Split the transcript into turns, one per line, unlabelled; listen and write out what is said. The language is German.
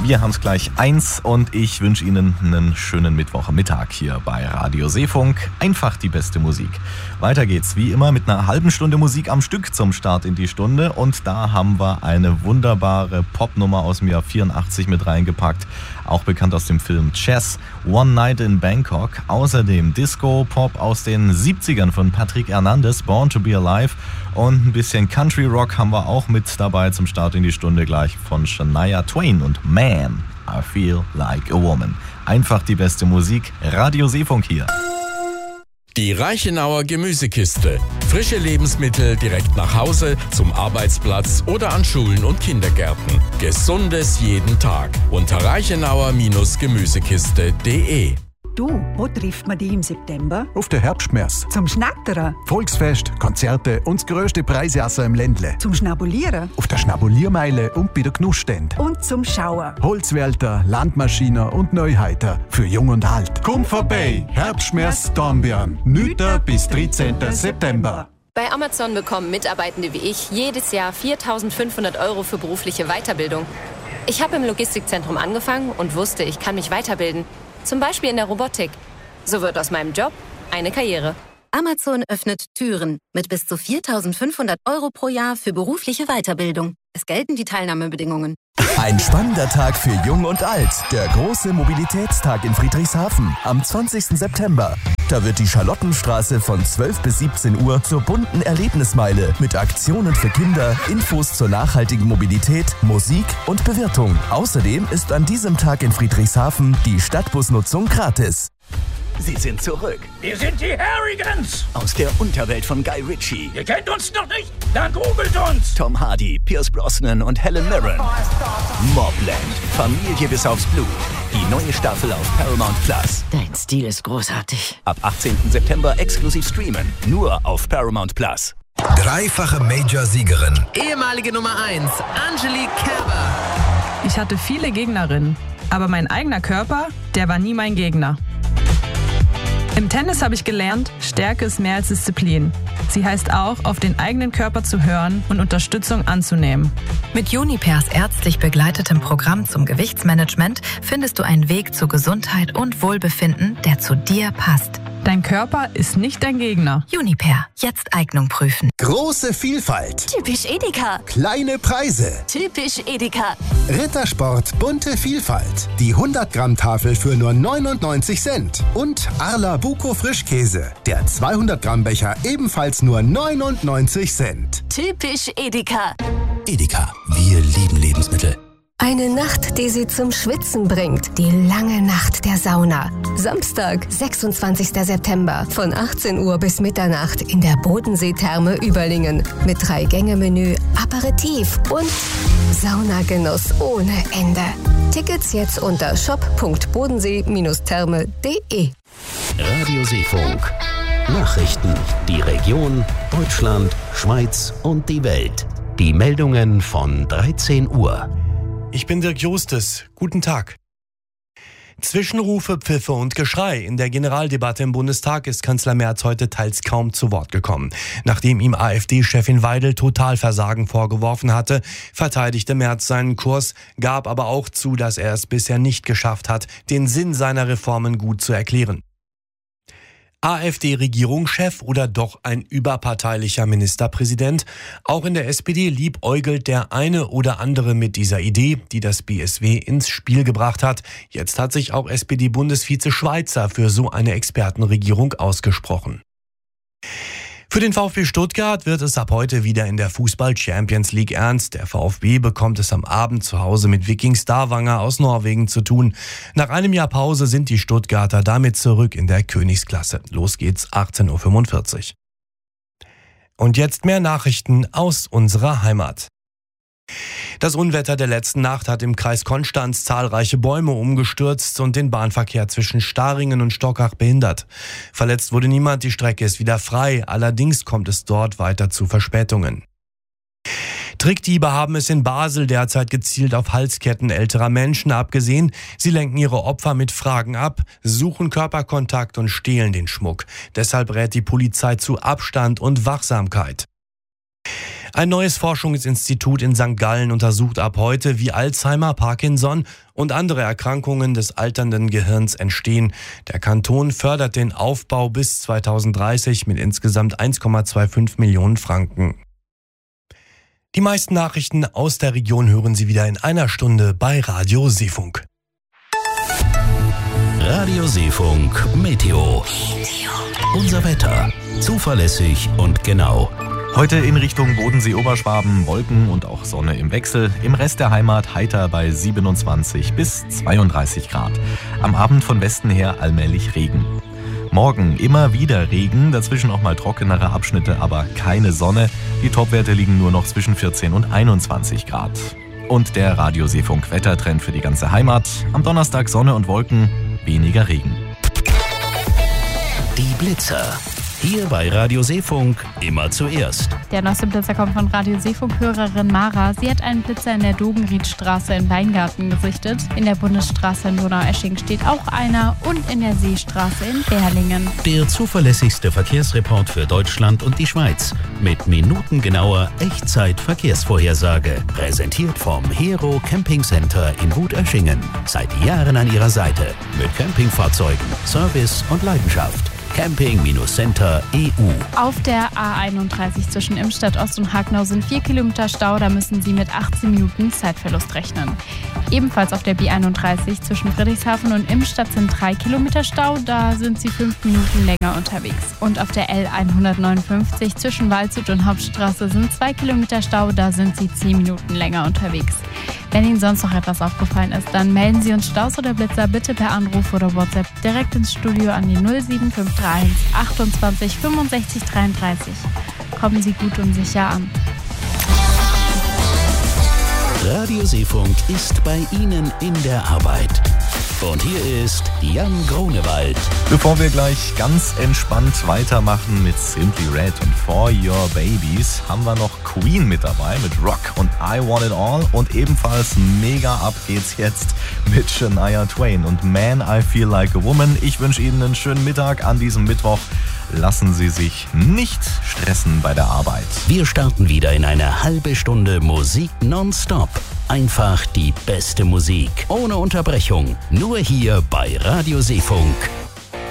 Wir haben es gleich 1 und ich wünsche Ihnen einen schönen Mittwochmittag hier bei Radio Seefunk. Einfach die beste Musik. Weiter geht's wie immer mit einer halben Stunde Musik am Stück zum Start in die Stunde. Und da haben wir eine wunderbare Popnummer aus dem Jahr 84 mit reingepackt. Auch bekannt aus dem Film Chess, One Night in Bangkok. Außerdem Disco-Pop aus den 70ern von Patrick Hernandez, Born to be Alive. Und ein bisschen Country Rock haben wir auch mit dabei zum Start in die Stunde gleich von Shania Twain und Man, I Feel Like a Woman. Einfach die beste Musik, Radio Seefunk hier.
Die Reichenauer Gemüsekiste. Frische Lebensmittel direkt nach Hause, zum Arbeitsplatz oder an Schulen und Kindergärten. Gesundes jeden Tag. Unter reichenauer-gemüsekiste.de.
Du, wo trifft man dich im September?
Auf der Herbstmess.
Zum Schnattern?
Volksfest, Konzerte und das grösste Preisessen im Ländle.
Zum Schnabulieren?
Auf der Schnabuliermeile und bei der Genussstände.
Und zum Schauen?
Holzwälder, Landmaschinen und Neuheiter. Für Jung und Alt. Komm vorbei! Herbstmess Dornbirn. 9. bis 13. September.
Bei Amazon bekommen Mitarbeitende wie ich jedes Jahr 4.500 € für berufliche Weiterbildung. Ich habe im Logistikzentrum angefangen und wusste, ich kann mich weiterbilden. Zum Beispiel in der Robotik. So wird aus meinem Job eine Karriere.
Amazon öffnet Türen mit bis zu 4.500 € pro Jahr für berufliche Weiterbildung. Es gelten die Teilnahmebedingungen.
Ein spannender Tag für Jung und Alt. Der große Mobilitätstag in Friedrichshafen am 20. September. Da wird die Charlottenstraße von 12 bis 17 Uhr zur bunten Erlebnismeile mit Aktionen für Kinder, Infos zur nachhaltigen Mobilität, Musik und Bewirtung. Außerdem ist an diesem Tag in Friedrichshafen die Stadtbusnutzung gratis.
Sie sind zurück.
Wir sind die Harrigans.
Aus der Unterwelt von Guy Ritchie.
Ihr kennt uns noch nicht? Dann googelt uns.
Tom Hardy, Pierce Brosnan und Helen Mirren. Mobland. Familie bis aufs Blut. Die neue Staffel auf Paramount Plus.
Dein Stil ist großartig.
Ab 18. September exklusiv streamen. Nur auf Paramount Plus.
Dreifache Major-Siegerin.
Ehemalige Nummer 1, Angelique Kerber.
Ich hatte viele Gegnerinnen, aber mein eigener Körper, der war nie mein Gegner. Im Tennis habe ich gelernt, Stärke ist mehr als Disziplin. Sie heißt auch, auf den eigenen Körper zu hören und Unterstützung anzunehmen.
Mit Junipers ärztlich begleitetem Programm zum Gewichtsmanagement findest du einen Weg zu Gesundheit und Wohlbefinden, der zu dir passt.
Dein Körper ist nicht dein Gegner.
Juniper, jetzt Eignung prüfen.
Große Vielfalt.
Typisch Edeka.
Kleine Preise.
Typisch Edeka.
Rittersport, bunte Vielfalt. Die 100-Gramm-Tafel für nur 99 Cent. Und Arla Buco Frischkäse. Der 200-Gramm-Becher ebenfalls nur 99 Cent.
Typisch Edeka.
Edeka, wir lieben Lebensmittel.
Eine Nacht, die Sie zum Schwitzen bringt. Die lange Nacht der Sauna. Samstag, 26. September von 18 Uhr bis Mitternacht in der Bodensee-Therme Überlingen. Mit 3-Gänge-Menü, Aperitif und Saunagenuss ohne Ende. Tickets jetzt unter shop.bodensee-therme.de.
Radio Seefunk. Nachrichten, die Region, Deutschland, Schweiz und die Welt. Die Meldungen von 13 Uhr.
Ich bin Dirk Justes. Guten Tag. Zwischenrufe, Pfiffe und Geschrei. In der Generaldebatte im Bundestag ist Kanzler Merz heute teils kaum zu Wort gekommen. Nachdem ihm AfD-Chefin Weidel Totalversagen vorgeworfen hatte, verteidigte Merz seinen Kurs, gab aber auch zu, dass er es bisher nicht geschafft hat, den Sinn seiner Reformen gut zu erklären. AfD-Regierungschef oder doch ein überparteilicher Ministerpräsident? Auch in der SPD liebäugelt der eine oder andere mit dieser Idee, die das BSW ins Spiel gebracht hat. Jetzt hat sich auch SPD-Bundesvize Schweizer für so eine Expertenregierung ausgesprochen. Für den VfB Stuttgart wird es ab heute wieder in der Fußball-Champions League ernst. Der VfB bekommt es am Abend zu Hause mit Viking Stavanger aus Norwegen zu tun. Nach einem Jahr Pause sind die Stuttgarter damit zurück in der Königsklasse. Los geht's 18:45 Uhr. Und jetzt mehr Nachrichten aus unserer Heimat. Das Unwetter der letzten Nacht hat im Kreis Konstanz zahlreiche Bäume umgestürzt und den Bahnverkehr zwischen Staringen und Stockach behindert. Verletzt wurde niemand, die Strecke ist wieder frei, allerdings kommt es dort weiter zu Verspätungen. Trickdiebe haben es in Basel derzeit gezielt auf Halsketten älterer Menschen abgesehen. Sie lenken ihre Opfer mit Fragen ab, suchen Körperkontakt und stehlen den Schmuck. Deshalb rät die Polizei zu Abstand und Wachsamkeit. Ein neues Forschungsinstitut in St. Gallen untersucht ab heute, wie Alzheimer, Parkinson und andere Erkrankungen des alternden Gehirns entstehen. Der Kanton fördert den Aufbau bis 2030 mit insgesamt 1,25 Millionen Franken. Die meisten Nachrichten aus der Region hören Sie wieder in einer Stunde bei Radio Seefunk.
Radio Seefunk Meteo. Unser Wetter. Zuverlässig und genau.
Heute in Richtung Bodensee-Oberschwaben, Wolken und auch Sonne im Wechsel. Im Rest der Heimat heiter bei 27 bis 32 Grad. Am Abend von Westen her allmählich Regen. Morgen immer wieder Regen, dazwischen auch mal trockenere Abschnitte, aber keine Sonne. Die Topwerte liegen nur noch zwischen 14 und 21 Grad. Und der Radio Seefunk Wettertrend für die ganze Heimat. Am Donnerstag Sonne und Wolken, weniger Regen.
Die Blitzer. Hier bei Radio Seefunk immer zuerst.
Der neueste Blitzer kommt von Radio Seefunk-Hörerin Mara. Sie hat einen Blitzer in der Dogenriedstraße in Weingarten gesichtet. In der Bundesstraße in Donaueschingen steht auch einer und in der Seestraße in Berlingen.
Der zuverlässigste Verkehrsreport für Deutschland und die Schweiz. Mit minutengenauer Echtzeit-Verkehrsvorhersage. Präsentiert vom Hero Camping Center in Wutöschingen. Seit Jahren an ihrer Seite. Mit Campingfahrzeugen, Service und Leidenschaft. Camping-Center EU.
Auf der A31 zwischen Imstadt Ost und Hagnau sind 4 Kilometer Stau. Da müssen Sie mit 18 Minuten Zeitverlust rechnen. Ebenfalls auf der B31 zwischen Friedrichshafen und Imstadt sind 3 Kilometer Stau. Da sind Sie 5 Minuten länger unterwegs. Und auf der L159 zwischen Waldshut und Hauptstraße sind 2 Kilometer Stau. Da sind Sie 10 Minuten länger unterwegs. Wenn Ihnen sonst noch etwas aufgefallen ist, dann melden Sie uns Staus oder Blitzer bitte per Anruf oder WhatsApp direkt ins Studio an die 07531 28 65 33. Kommen Sie gut und sicher an.
Radio Seefunk ist bei Ihnen in der Arbeit. Und hier ist Jan Grunewald.
Bevor wir gleich ganz entspannt weitermachen mit Simply Red und For Your Babies, haben wir noch Queen mit dabei mit Rock und I Want It All. Und ebenfalls mega ab geht's jetzt mit Shania Twain und Man, I Feel Like a Woman. Ich wünsche Ihnen einen schönen Mittag an diesem Mittwoch. Lassen Sie sich nicht stressen bei der Arbeit.
Wir starten wieder in eine halbe Stunde Musik nonstop. Einfach die beste Musik. Ohne Unterbrechung. Nur hier bei Radio Seefunk.